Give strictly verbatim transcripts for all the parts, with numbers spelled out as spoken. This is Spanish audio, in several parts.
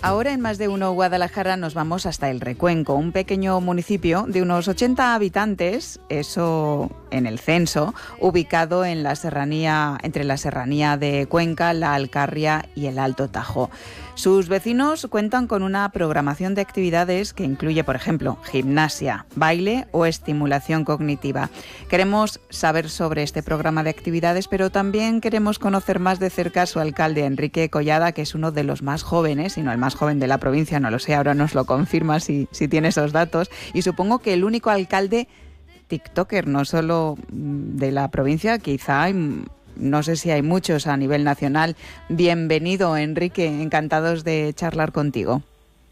Ahora en Más de Uno Guadalajara nos vamos hasta El Recuenco, un pequeño municipio de unos ochenta habitantes, eso en el censo, ubicado en la serranía, entre la serranía de Cuenca, la Alcarria y el Alto Tajo. Sus vecinos cuentan con una programación de actividades que incluye, por ejemplo, gimnasia, baile o estimulación cognitiva. Queremos saber sobre este programa de actividades, pero también queremos conocer más de cerca a su alcalde, Enrique Collada, que es uno de los más jóvenes, si no el más joven de la provincia, no lo sé, ahora nos lo confirma si, si tiene esos datos, y supongo que el único alcalde tiktoker, no solo de la provincia, quizá hay, no sé si hay muchos a nivel nacional. Bienvenido, Enrique, encantados de charlar contigo.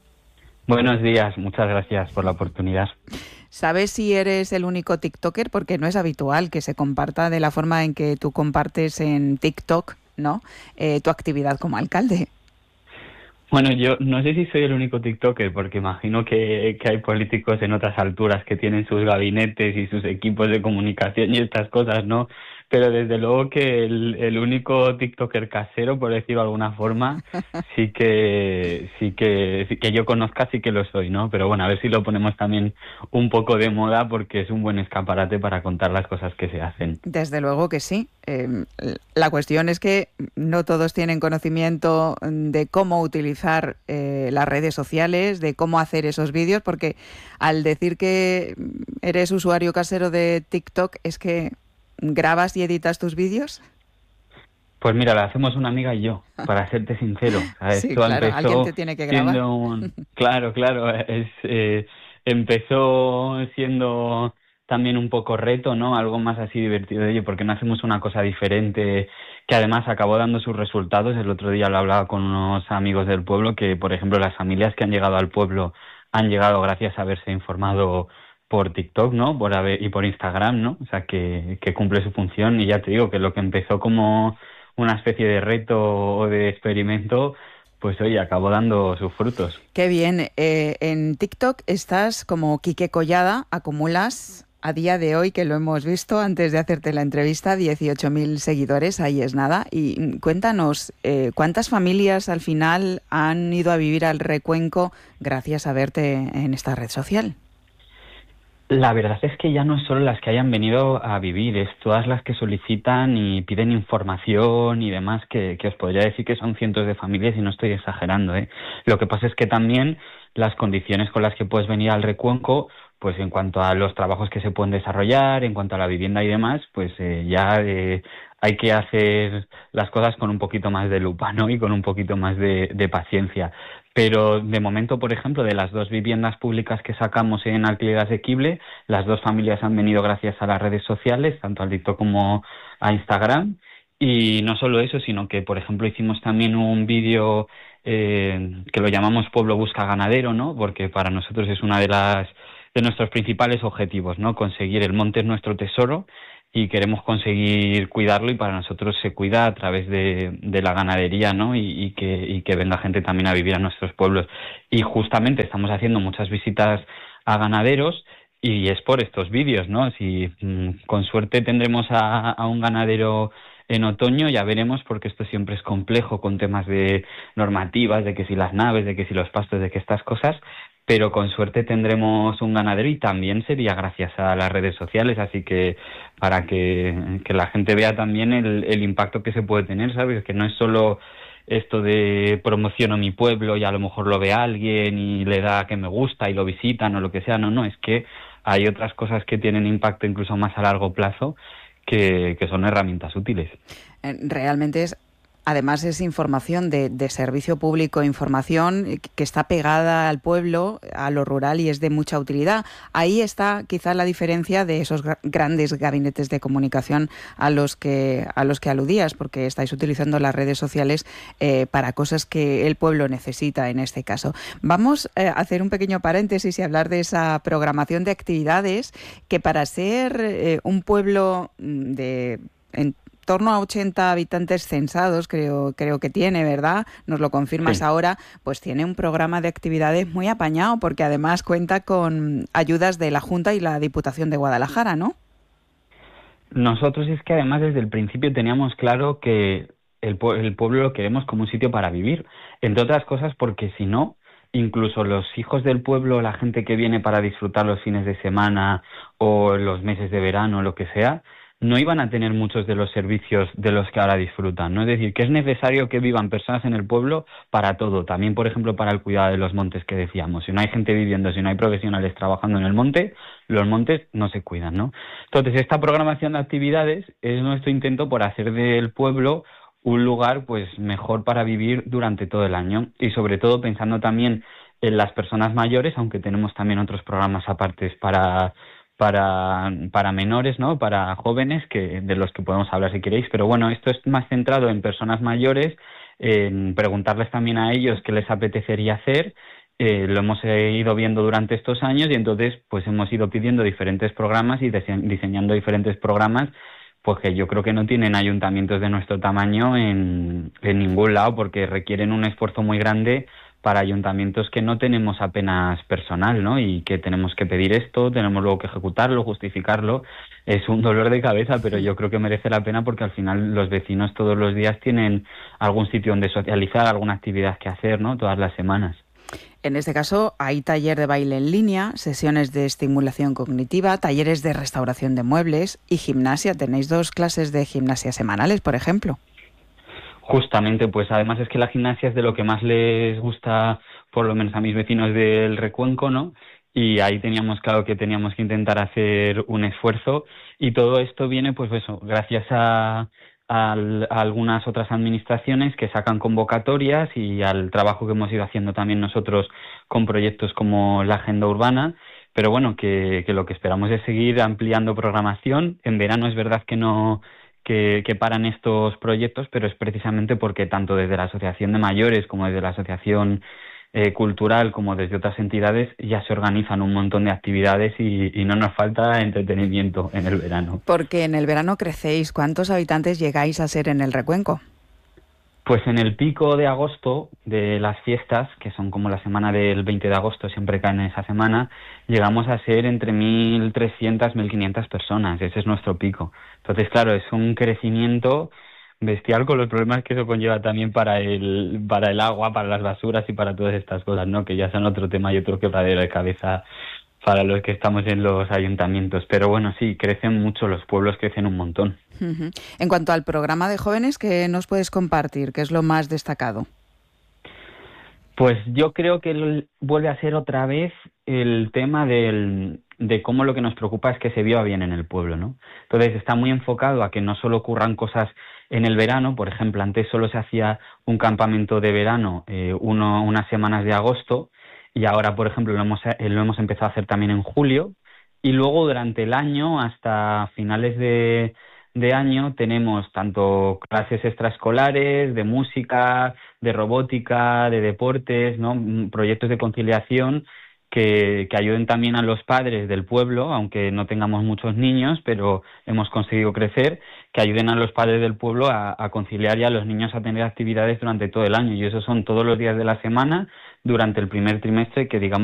Buenos días, muchas gracias por la oportunidad. ¿Sabes si eres el único tiktoker? Porque no es habitual que se comparta de la forma en que tú compartes en TikTok, ¿no? Eh, tu actividad como alcalde. Bueno, yo no sé si soy el único tiktoker, porque imagino que, que hay políticos en otras alturas que tienen sus gabinetes y sus equipos de comunicación y estas cosas, ¿no? Pero desde luego que el, el único tiktoker casero, por decirlo de alguna forma, sí que sí que sí que yo conozca, sí que lo soy, ¿no? Pero bueno, a ver si lo ponemos también un poco de moda, porque es un buen escaparate para contar las cosas que se hacen. Desde luego que sí. Eh, la cuestión es que no todos tienen conocimiento de cómo utilizar eh, las redes sociales, de cómo hacer esos vídeos, porque al decir que eres usuario casero de TikTok, es que ¿grabas y editas tus vídeos? Pues mira, lo hacemos una amiga y yo, para serte sincero. ¿Sabes? Sí, Esto claro, empezó alguien te tiene que grabar. siendo un... Claro, claro, es, eh, empezó siendo también un poco reto, ¿no? Algo más así divertido de ello, porque no hacemos una cosa diferente que además acabó dando sus resultados. El otro día lo hablaba con unos amigos del pueblo que, por ejemplo, las familias que han llegado al pueblo han llegado gracias a haberse informado por TikTok, ¿no? Por haber, y por Instagram, ¿no? O sea, que, que cumple su función. Y ya te digo que lo que empezó como una especie de reto o de experimento, pues oye, acabó dando sus frutos. Qué bien. Eh, en TikTok estás como Quique Collada, acumulas a día de hoy, que lo hemos visto antes de hacerte la entrevista, dieciocho mil seguidores, ahí es nada. Y cuéntanos, eh, ¿cuántas familias al final han ido a vivir al Recuenco gracias a verte en esta red social? La verdad es que ya no es solo las que hayan venido a vivir, es todas las que solicitan y piden información y demás, que, que os podría decir que son cientos de familias y no estoy exagerando, ¿eh? Lo que pasa es que también las condiciones con las que puedes venir al Recuenco, pues en cuanto a los trabajos que se pueden desarrollar, en cuanto a la vivienda y demás, pues eh, ya eh, hay que hacer las cosas con un poquito más de lupa, ¿no? Y con un poquito más de, de paciencia. Pero de momento, por ejemplo, de las dos viviendas públicas que sacamos en alquiler asequible, las dos familias han venido gracias a las redes sociales, tanto al TikTok como a Instagram. Y no solo eso, sino que, por ejemplo, hicimos también un vídeo eh, que lo llamamos Pueblo Busca Ganadero, ¿no? Porque para nosotros es una de las de nuestros principales objetivos, ¿no? Conseguir el monte es nuestro tesoro y queremos conseguir cuidarlo, y para nosotros se cuida a través de, de la ganadería, ¿no? Y, y que y que venga gente también a vivir a nuestros pueblos. Y justamente estamos haciendo muchas visitas a ganaderos y es por estos vídeos, ¿no? Si mmm, con suerte tendremos a, a un ganadero en otoño, ya veremos, porque esto siempre es complejo con temas de normativas, de que si las naves, de que si los pastos, de que estas cosas, pero con suerte tendremos un ganadero y también sería gracias a las redes sociales, así que para que, que la gente vea también el, el impacto que se puede tener, ¿sabes? Que no es solo esto de promociono mi pueblo y a lo mejor lo ve alguien y le da que me gusta y lo visitan o lo que sea, no, no, es que hay otras cosas que tienen impacto incluso más a largo plazo que, que son herramientas útiles. Realmente es... Además es información de, de servicio público, información que está pegada al pueblo, a lo rural, y es de mucha utilidad. Ahí está quizá la diferencia de esos grandes gabinetes de comunicación a los que a los que aludías, porque estáis utilizando las redes sociales eh, para cosas que el pueblo necesita en este caso. Vamos eh, a hacer un pequeño paréntesis y hablar de esa programación de actividades que, para ser eh, un pueblo de... En, torno a ochenta habitantes censados, creo, creo que tiene, ¿verdad? Nos lo confirmas sí. Ahora, pues tiene un programa de actividades muy apañado, porque además cuenta con ayudas de la Junta y la Diputación de Guadalajara, ¿no? Nosotros es que además desde el principio teníamos claro que el, pue- el pueblo lo queremos como un sitio para vivir. Entre otras cosas porque si no, incluso los hijos del pueblo, la gente que viene para disfrutar los fines de semana o los meses de verano, lo que sea, no iban a tener muchos de los servicios de los que ahora disfrutan, ¿no? Es decir, que es necesario que vivan personas en el pueblo para todo, también, por ejemplo, para el cuidado de los montes que decíamos. Si no hay gente viviendo, si no hay profesionales trabajando en el monte, los montes no se cuidan, ¿no? Entonces, esta programación de actividades es nuestro intento por hacer del pueblo un lugar pues mejor para vivir durante todo el año y sobre todo pensando también en las personas mayores, aunque tenemos también otros programas apartes para para para menores, ¿no? Para jóvenes que de los que podemos hablar si queréis, pero bueno, esto es más centrado en personas mayores, en preguntarles también a ellos qué les apetecería hacer. Eh, lo hemos eh, ido viendo durante estos años y entonces pues hemos ido pidiendo diferentes programas y dise- diseñando diferentes programas pues que yo creo que no tienen ayuntamientos de nuestro tamaño en, en ningún lado porque requieren un esfuerzo muy grande para ayuntamientos que no tenemos apenas personal, ¿no? Y que tenemos que pedir esto, tenemos luego que ejecutarlo, justificarlo. Es un dolor de cabeza, pero yo creo que merece la pena porque al final los vecinos todos los días tienen algún sitio donde socializar, alguna actividad que hacer, ¿no? Todas las semanas. En este caso, hay taller de baile en línea, sesiones de estimulación cognitiva, talleres de restauración de muebles y gimnasia. Tenéis dos clases de gimnasia semanales, por ejemplo. Justamente, pues además es que la gimnasia es de lo que más les gusta, por lo menos a mis vecinos del Recuenco, ¿no? Y ahí teníamos claro que teníamos que intentar hacer un esfuerzo y todo esto viene, pues eso, gracias a, al- a algunas otras administraciones que sacan convocatorias y al trabajo que hemos ido haciendo también nosotros con proyectos como la Agenda Urbana. Pero bueno, que, que lo que esperamos es seguir ampliando programación. En verano es verdad que no que, que paran estos proyectos, pero es precisamente porque tanto desde la Asociación de Mayores como desde la Asociación eh, Cultural como desde otras entidades ya se organizan un montón de actividades y, y no nos falta entretenimiento en el verano. Porque en el verano crecéis. ¿Cuántos habitantes llegáis a ser en el Recuenco? Pues en el pico de agosto de las fiestas, que son como la semana del veinte de agosto, siempre caen en esa semana, llegamos a ser entre mil trescientas, mil quinientas personas. Ese es nuestro pico. Entonces, claro, es un crecimiento bestial con los problemas que eso conlleva también para el para el agua, para las basuras y para todas estas cosas, ¿no? Que ya son otro tema y otro quebradero de cabeza para los que estamos en los ayuntamientos. Pero bueno, sí, crecen mucho, los pueblos crecen un montón. Ujú. En cuanto al programa de jóvenes, ¿qué nos puedes compartir? ¿Qué es lo más destacado? Pues yo creo que el- vuelve a ser otra vez el tema del, de cómo lo que nos preocupa es que se viva bien en el pueblo, ¿no? Entonces está muy enfocado a que no solo ocurran cosas en el verano, por ejemplo, antes solo se hacía un campamento de verano eh, uno, unas semanas de agosto y ahora, por ejemplo, lo hemos, eh, lo hemos empezado a hacer también en julio y luego durante el año hasta finales de, de año tenemos tanto clases extraescolares, de música, de robótica, de deportes, ¿no? Mm, proyectos de conciliación que, que ayuden también a los padres del pueblo, aunque no tengamos muchos niños, pero hemos conseguido crecer, que ayuden a los padres del pueblo a, a conciliar y a los niños a tener actividades durante todo el año. Y eso son todos los días de la semana durante el primer trimestre, que digamos